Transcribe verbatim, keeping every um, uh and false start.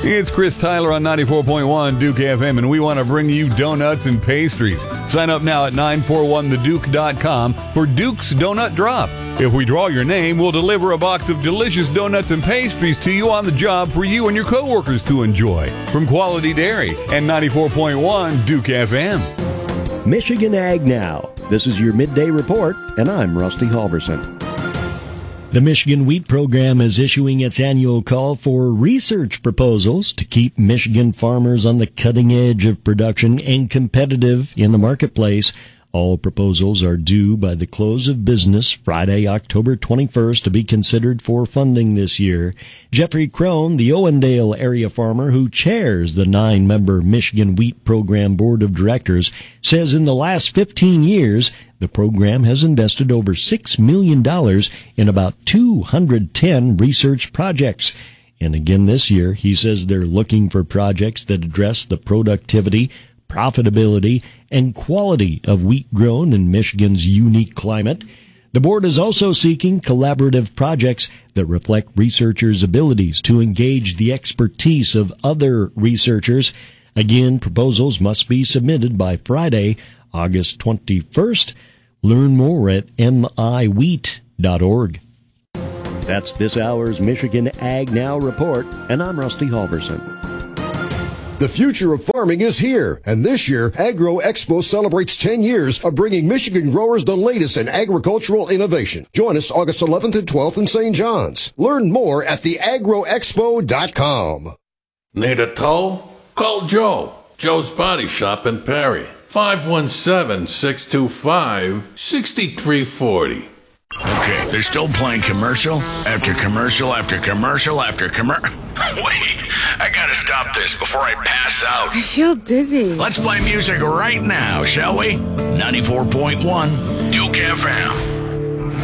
It's Chris Tyler on ninety-four point one Duke F M, and we want to bring you donuts and pastries. Sign up now at nine four one the duke dot com for Duke's Donut Drop. If we draw your name, we'll deliver a box of delicious donuts and pastries to you on the job for you and your coworkers to enjoy. From Quality Dairy and ninety-four point one Duke F M. Michigan Ag Now. This is your midday report, and I'm Rusty Halverson. The Michigan Wheat Program is issuing its annual call for research proposals to keep Michigan farmers on the cutting edge of production and competitive in the marketplace. All proposals are due by the close of business Friday, October twenty-first, to be considered for funding this year. Jeffrey Crone, the Owendale area farmer who chairs the nine-member Michigan Wheat Program Board of Directors, says in the last fifteen years, the program has invested over six million dollars in about two hundred ten research projects. And again this year, he says they're looking for projects that address the productivity, profitability, and quality of wheat grown in Michigan's unique climate. The board is also seeking collaborative projects that reflect researchers' abilities to engage the expertise of other researchers. Again, proposals must be submitted by Friday, August twenty-first. Learn more at m i wheat dot org. That's this hour's Michigan Ag Now report, and I'm Rusty Halverson. The future of farming is here, and this year, Agro Expo celebrates ten years of bringing Michigan growers the latest in agricultural innovation. Join us August eleventh and twelfth in Saint John's. Learn more at the agro expo dot com. Need a tow? Call Joe. Joe's Body Shop in Perry. five one seven, six two five, six three four zero. Okay, they're still playing commercial after commercial after commercial after commercial. Wait, I gotta stop this before I pass out. I feel dizzy. Let's play music right now, shall we? ninety-four point one Duke F M.